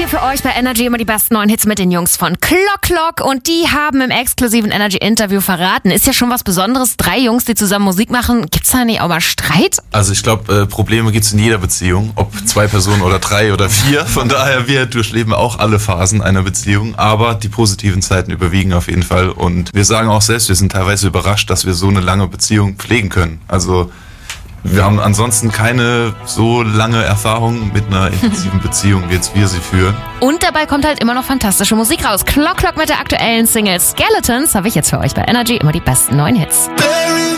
hier für euch bei Energy immer die besten neuen Hits mit den Jungs von Clock Clock und die haben im exklusiven Energy-Interview verraten. Ist ja schon was Besonderes, 3 Jungs, die zusammen Musik machen. Gibt's da nicht auch mal Streit? Also ich glaube, Probleme gibt's in jeder Beziehung, ob 2 Personen oder 3 oder 4. Von daher, wir durchleben auch alle Phasen einer Beziehung, aber die positiven Zeiten überwiegen auf jeden Fall und wir sagen auch selbst, wir sind teilweise überrascht, dass wir so eine lange Beziehung pflegen können. Also wir haben ansonsten keine so lange Erfahrung mit einer intensiven Beziehung, wie jetzt wir sie führen. Und dabei kommt halt immer noch fantastische Musik raus. Clock Clock mit der aktuellen Single Skeletons habe ich jetzt für euch bei Energy immer die besten neuen Hits.